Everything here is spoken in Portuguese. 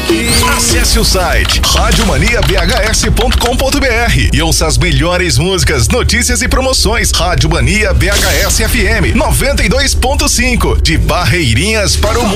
aqui. Acesse o site radiomaniabhs.com.br e ouça as melhores músicas, notícias e promoções. Rádio Mania BHS FM 92.5, de Barreirinhas para o mundo.